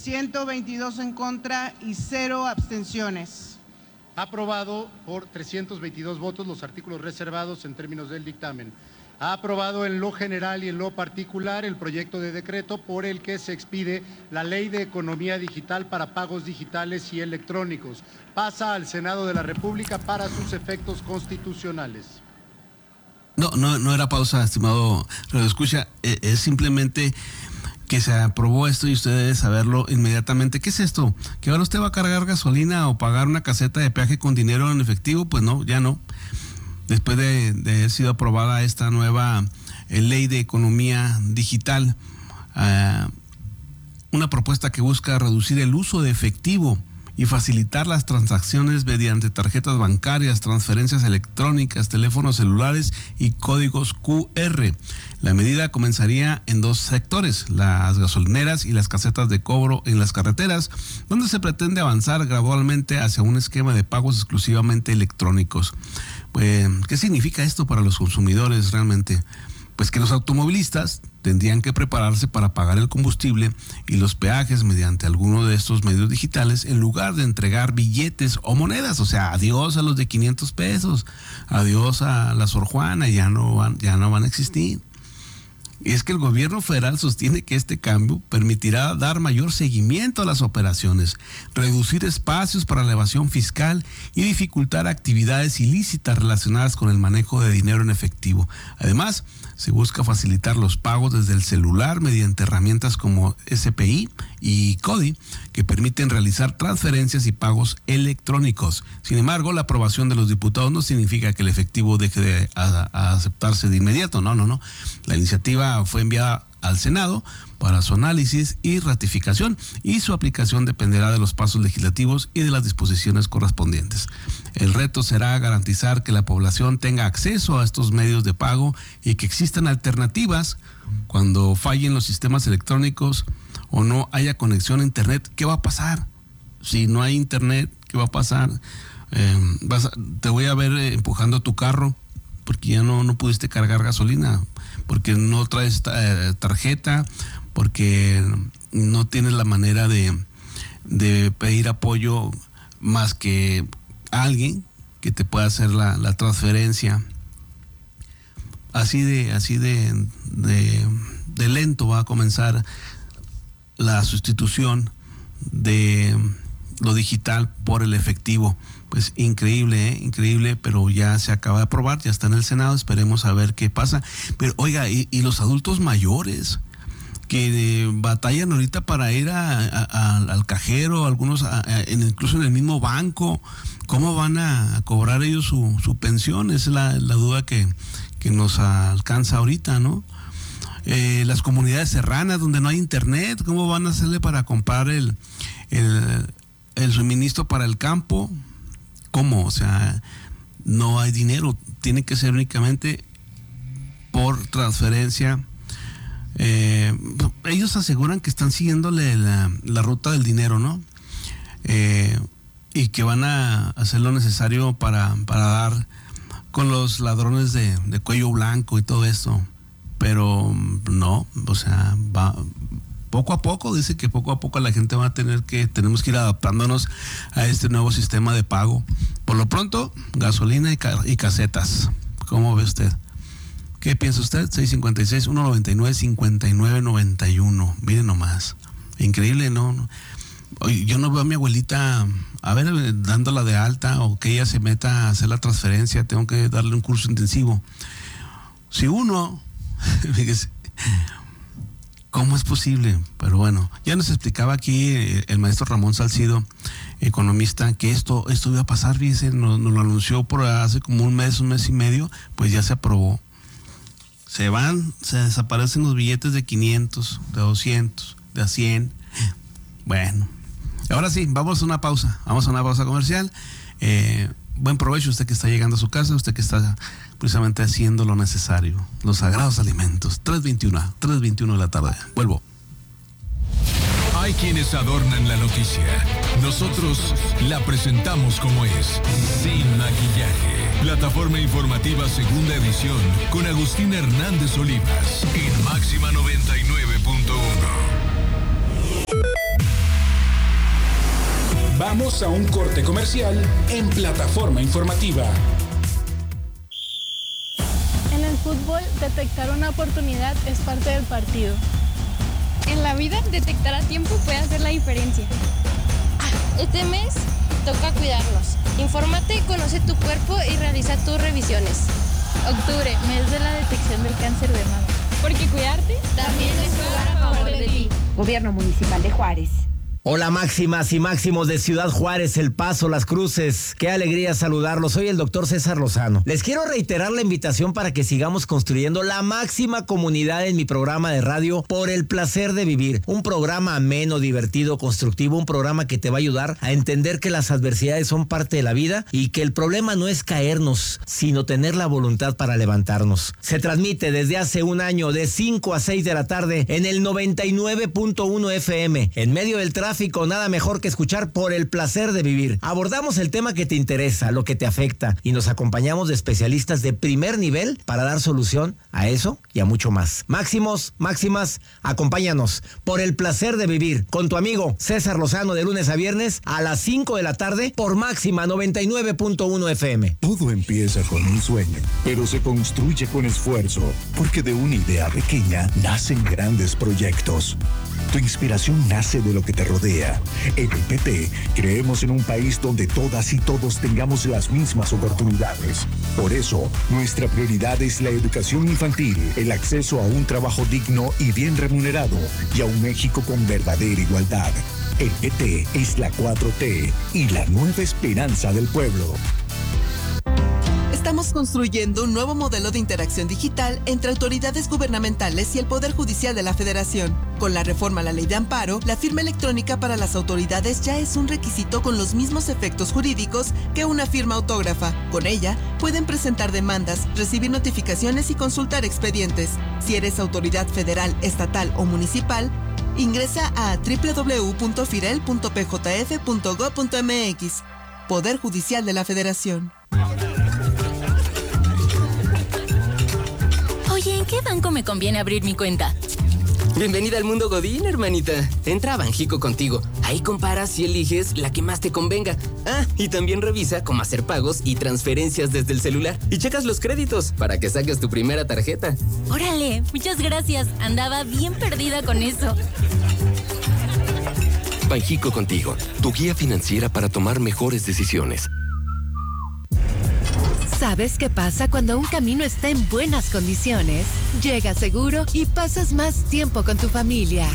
122 en contra y 0 abstenciones. Aprobado por 322 votos los artículos reservados en términos del dictamen. Ha aprobado en lo general y en lo particular el proyecto de decreto por el que se expide la Ley de Economía Digital para pagos digitales y electrónicos. Pasa al Senado de la República para sus efectos constitucionales. No era pausa, estimado radioescucha, es simplemente que se aprobó esto y usted debe saberlo inmediatamente. ¿Qué es esto? ¿Que ahora usted va a cargar gasolina o pagar una caseta de peaje con dinero en efectivo? Pues no, ya no. Después de haber sido aprobada esta nueva ley de economía digital, una propuesta que busca reducir el uso de efectivo y facilitar las transacciones mediante tarjetas bancarias, transferencias electrónicas, teléfonos celulares y códigos QR. La medida comenzaría en 2 sectores, las gasolineras y las casetas de cobro en las carreteras, donde se pretende avanzar gradualmente hacia un esquema de pagos exclusivamente electrónicos. Pues, ¿qué significa esto para los consumidores realmente? Pues que los automovilistas tendrían que prepararse para pagar el combustible y los peajes mediante alguno de estos medios digitales en lugar de entregar billetes o monedas. O sea, adiós a los de 500 pesos, adiós a la Sor Juana, ya no van a existir. Y es que el gobierno federal sostiene que este cambio permitirá dar mayor seguimiento a las operaciones, reducir espacios para la evasión fiscal y dificultar actividades ilícitas relacionadas con el manejo de dinero en efectivo. Además, se busca facilitar los pagos desde el celular mediante herramientas como SPI y CODI que permiten realizar transferencias y pagos electrónicos. Sin embargo, la aprobación de los diputados no significa que el efectivo deje de aceptarse de inmediato. No. La iniciativa fue enviada al Senado para su análisis y ratificación, y su aplicación dependerá de los pasos legislativos y de las disposiciones correspondientes. El reto será garantizar que la población tenga acceso a estos medios de pago y que existan alternativas cuando fallen los sistemas electrónicos o no haya conexión a internet. ¿Qué va a pasar? Si no hay internet, ¿qué va a pasar? Te voy a ver empujando tu carro porque ya no pudiste cargar gasolina, porque no traes tarjeta, porque no tienes la manera de pedir apoyo más que alguien que te pueda hacer la transferencia. Así de lento va a comenzar la sustitución de lo digital por el efectivo. Pues increíble, pero ya se acaba de aprobar, ya está en el Senado, esperemos a ver qué pasa. Pero oiga, y los adultos mayores que batallan ahorita para ir al cajero, algunos incluso en el mismo banco, ¿cómo van a cobrar ellos su pensión? Esa es la duda que nos alcanza ahorita, ¿no? Las comunidades serranas donde no hay internet, ¿cómo van a hacerle para comprar el suministro para el campo? ¿Cómo? O sea, no hay dinero, tiene que ser únicamente por transferencia. Ellos aseguran que están siguiéndole la ruta del dinero, ¿no? Y que van a hacer lo necesario para dar con los ladrones de cuello blanco y todo esto. Pero no, o sea, va poco a poco, dice que poco a poco la gente tenemos que ir adaptándonos a este nuevo sistema de pago. Por lo pronto, gasolina y casetas. ¿Cómo ve usted? ¿Qué piensa usted? 656-199-5991. Miren nomás. Increíble, ¿no? Yo no veo a mi abuelita, dándola de alta o que ella se meta a hacer la transferencia. Tengo que darle un curso intensivo. Si uno, fíjese, ¿cómo es posible? Pero bueno, ya nos explicaba aquí el maestro Ramón Salcido, economista, que esto iba a pasar, fíjese, nos lo anunció por hace como un mes y medio, pues ya se aprobó. Se desaparecen los billetes de 500, de 200, de a 100. Bueno, ahora sí, vamos a una pausa comercial. Buen provecho usted que está llegando a su casa, usted que está precisamente haciendo lo necesario, los sagrados alimentos. 3:21 de la tarde. Vuelvo. Hay quienes adornan la noticia. Nosotros la presentamos como es, sin maquillaje. Plataforma informativa segunda edición con Agustín Hernández Olivas en Máxima 99.1. Vamos a un corte comercial en Plataforma Informativa. En el fútbol, detectar una oportunidad es parte del partido. En la vida, detectar a tiempo puede hacer la diferencia. Este mes toca cuidarnos. Infórmate, conoce tu cuerpo y realiza tus revisiones. Octubre, mes de la detección del cáncer de mama. Porque cuidarte también es jugar a favor de ti. Gobierno Municipal de Juárez. Hola máximas y máximos de Ciudad Juárez, El Paso, Las Cruces. Qué alegría saludarlos. Soy el doctor César Lozano. Les quiero reiterar la invitación para que sigamos construyendo la máxima comunidad en mi programa de radio Por el Placer de Vivir. Un programa ameno, divertido, constructivo, un programa que te va a ayudar a entender que las adversidades son parte de la vida y que el problema no es caernos, sino tener la voluntad para levantarnos. Se transmite desde hace un año de 5 a 6 de la tarde en el 99.1 FM. En medio del tráfico, nada mejor que escuchar Por el Placer de Vivir. Abordamos el tema que te interesa, lo que te afecta, y nos acompañamos de especialistas de primer nivel para dar solución a eso y a mucho más. Máximos, máximas, acompáñanos. Por el Placer de Vivir, con tu amigo César Lozano, de lunes a viernes a las 5 de la tarde por Máxima 99.1 FM. Todo empieza con un sueño, pero se construye con esfuerzo, porque de una idea pequeña nacen grandes proyectos. Tu inspiración nace de lo que te rodea. En el PT creemos en un país donde todas y todos tengamos las mismas oportunidades. Por eso, nuestra prioridad es la educación infantil, el acceso a un trabajo digno y bien remunerado, y a un México con verdadera igualdad. El PT es la 4T y la nueva esperanza del pueblo. Estamos construyendo un nuevo modelo de interacción digital entre autoridades gubernamentales y el Poder Judicial de la Federación. Con la reforma a la Ley de Amparo, la firma electrónica para las autoridades ya es un requisito con los mismos efectos jurídicos que una firma autógrafa. Con ella, pueden presentar demandas, recibir notificaciones y consultar expedientes. Si eres autoridad federal, estatal o municipal, ingresa a www.firel.pjf.gov.mx. Poder Judicial de la Federación. Oye, ¿en qué banco me conviene abrir mi cuenta? Bienvenida al mundo Godín, hermanita. Entra a Banjico Contigo. Ahí comparas y eliges la que más te convenga. Ah, y también revisa cómo hacer pagos y transferencias desde el celular. Y checas los créditos para que saques tu primera tarjeta. Órale, muchas gracias. Andaba bien perdida con eso. Banjico Contigo, tu guía financiera para tomar mejores decisiones. ¿Sabes qué pasa cuando un camino está en buenas condiciones? Llega seguro y pasas más tiempo con tu familia.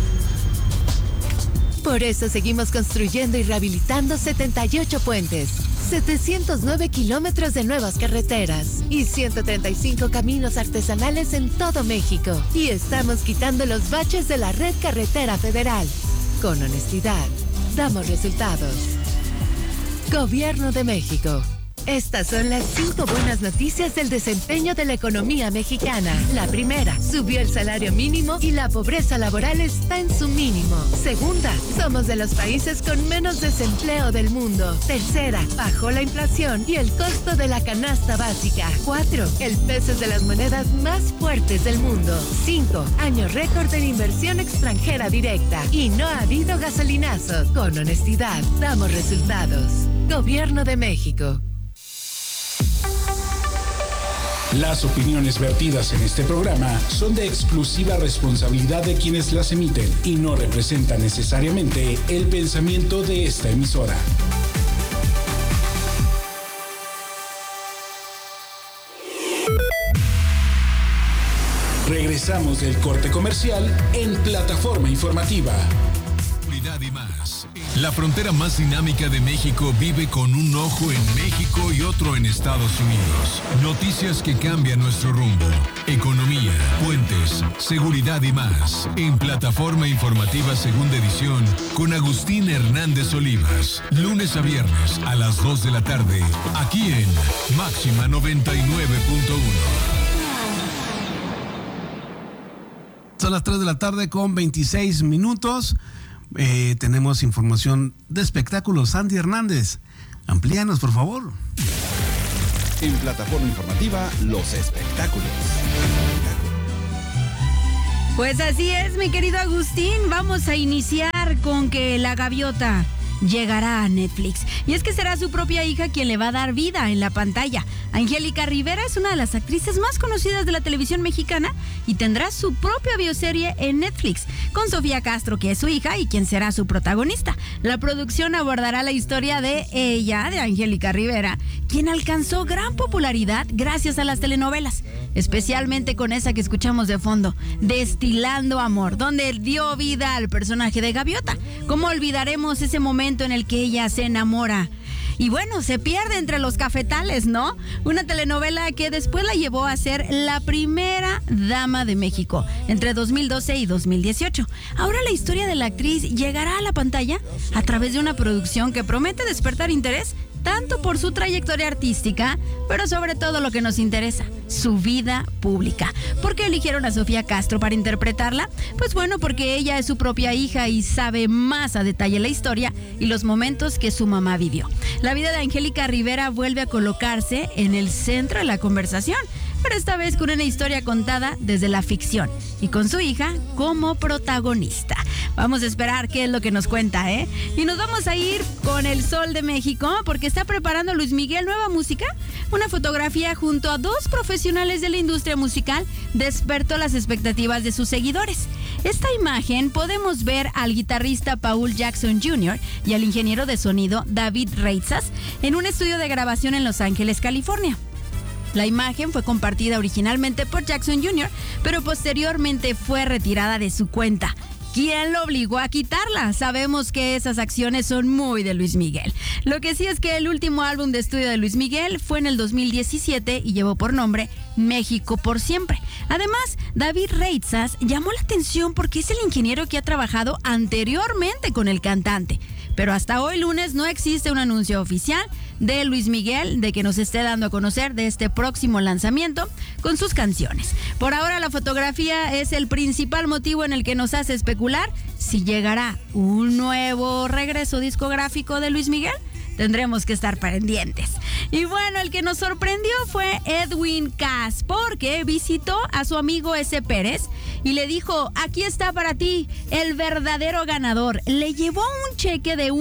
Por eso seguimos construyendo y rehabilitando 78 puentes, 709 kilómetros de nuevas carreteras y 135 caminos artesanales en todo México. Y estamos quitando los baches de la red carretera federal. Con honestidad, damos resultados. Gobierno de México. Estas son las 5 buenas noticias del desempeño de la economía mexicana. La primera, subió el salario mínimo y la pobreza laboral está en su mínimo. Segunda, somos de los países con menos desempleo del mundo. Tercera, bajó la inflación y el costo de la canasta básica. 4, el peso es de las monedas más fuertes del mundo. 5, año récord en inversión extranjera directa. Y no ha habido gasolinazos. Con honestidad, damos resultados. Gobierno de México. Las opiniones vertidas en este programa son de exclusiva responsabilidad de quienes las emiten y no representan necesariamente el pensamiento de esta emisora. Regresamos del corte comercial en Plataforma Informativa. Y más. La frontera más dinámica de México vive con un ojo en México y otro en Estados Unidos. Noticias que cambian nuestro rumbo. Economía, puentes, seguridad y más. En Plataforma Informativa Segunda Edición con Agustín Hernández Olivas. Lunes a viernes a las 2 de la tarde. Aquí en Máxima 99.1. Son las 3 de la tarde con 26 minutos. Tenemos información de espectáculos. Sandy Hernández, amplíanos, por favor. En Plataforma Informativa, los espectáculos. Pues así es, mi querido Agustín. Vamos a iniciar con que la gaviota llegará a Netflix. Y es que será su propia hija quien le va a dar vida en la pantalla. Angélica Rivera es una de las actrices más conocidas de la televisión mexicana y tendrá su propia bioserie en Netflix, con Sofía Castro, que es su hija y quien será su protagonista. La producción abordará la historia de ella, de Angélica Rivera, quien alcanzó gran popularidad gracias a las telenovelas, especialmente con esa que escuchamos de fondo, Destilando Amor, donde dio vida al personaje de Gaviota. ¿Cómo olvidaremos ese momento en el que ella se enamora? Y bueno, se pierde entre los cafetales, ¿no? Una telenovela que después la llevó a ser la primera dama de México entre 2012 y 2018. Ahora la historia de la actriz llegará a la pantalla a través de una producción que promete despertar interés tanto por su trayectoria artística, pero sobre todo lo que nos interesa, su vida pública. ¿Por qué eligieron a Sofía Castro para interpretarla? Pues bueno, porque ella es su propia hija y sabe más a detalle la historia y los momentos que su mamá vivió. La vida de Angélica Rivera vuelve a colocarse en el centro de la conversación, pero esta vez con una historia contada desde la ficción y con su hija como protagonista. Vamos a esperar qué es lo que nos cuenta, ¿eh? Y nos vamos a ir con el Sol de México porque está preparando Luis Miguel nueva música. Una fotografía junto a 2 profesionales de la industria musical despertó las expectativas de sus seguidores. Esta imagen podemos ver al guitarrista Paul Jackson Jr. y al ingeniero de sonido David Reitzas en un estudio de grabación en Los Ángeles, California. La imagen fue compartida originalmente por Jackson Jr., pero posteriormente fue retirada de su cuenta. ¿Quién lo obligó a quitarla? Sabemos que esas acciones son muy de Luis Miguel. Lo que sí es que el último álbum de estudio de Luis Miguel fue en el 2017 y llevó por nombre México por Siempre. Además, David Reitzas llamó la atención porque es el ingeniero que ha trabajado anteriormente con el cantante. Pero hasta hoy lunes no existe un anuncio oficial de Luis Miguel de que nos esté dando a conocer de este próximo lanzamiento con sus canciones. Por ahora la fotografía es el principal motivo en el que nos hace especular si llegará un nuevo regreso discográfico de Luis Miguel. Tendremos que estar pendientes. Y bueno, el que nos sorprendió fue Edwin Cass, porque visitó a su amigo S. Pérez y le dijo: aquí está para ti, el verdadero ganador. Le llevó un cheque de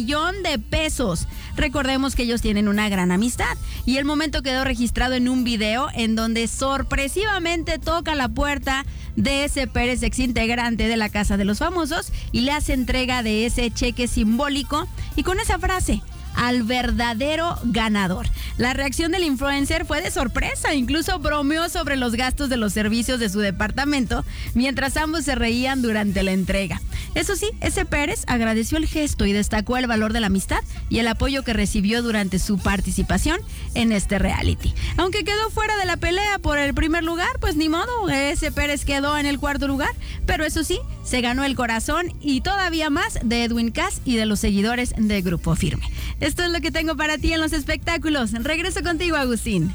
$1,000,000. Recordemos que ellos tienen una gran amistad y el momento quedó registrado en un video en donde sorpresivamente toca la puerta de S. Pérez, exintegrante de la Casa de los Famosos, y le hace entrega de ese cheque simbólico y con esa frase: al verdadero ganador. La reacción del influencer fue de sorpresa, incluso bromeó sobre los gastos de los servicios de su departamento mientras ambos se reían durante la entrega. Eso sí, S. Pérez agradeció el gesto y destacó el valor de la amistad y el apoyo que recibió durante su participación en este reality. Aunque quedó fuera de la pelea por el primer lugar, pues ni modo, S. Pérez quedó en el 4º lugar, pero eso sí, se ganó el corazón y todavía más de Edwin Cass y de los seguidores de Grupo Firme. Esto es lo que tengo para ti en los espectáculos. Regreso contigo, Agustín.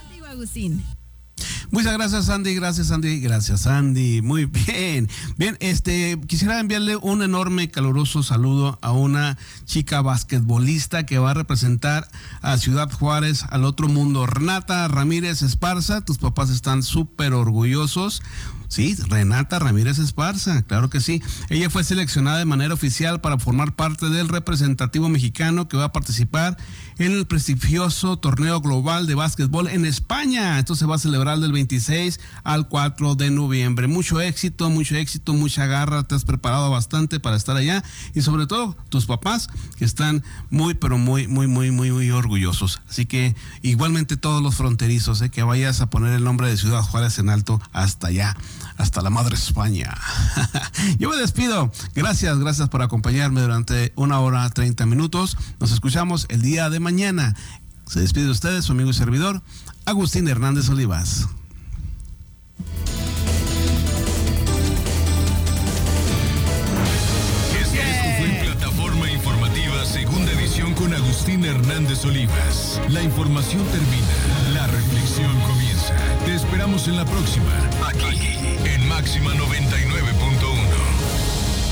Muchas gracias, Andy. Gracias, Andy. Muy bien. Bien, quisiera enviarle un enorme, caluroso saludo a una chica basquetbolista que va a representar a Ciudad Juárez al otro mundo. Renata Ramírez Esparza, tus papás están súper orgullosos. Sí, Renata Ramírez Esparza, claro que sí. Ella fue seleccionada de manera oficial para formar parte del representativo mexicano que va a participar en el prestigioso torneo global de básquetbol en España. Esto se va a celebrar del 26 al 4 de noviembre. Mucho éxito, mucha garra. Te has preparado bastante para estar allá y sobre todo tus papás que están muy, pero muy orgullosos. Así que igualmente todos los fronterizos, que vayas a poner el nombre de Ciudad Juárez en alto hasta allá, hasta la madre España. Yo me despido. Gracias por acompañarme durante 1 hora 30 minutos. Nos escuchamos el día de mañana. Se despide de ustedes su amigo y servidor, Agustín Hernández Olivas. Esto fue Plataforma Informativa, segunda edición con Agustín Hernández Olivas. La información termina, la reflexión comienza. Te esperamos en la próxima, aquí en Máxima 99.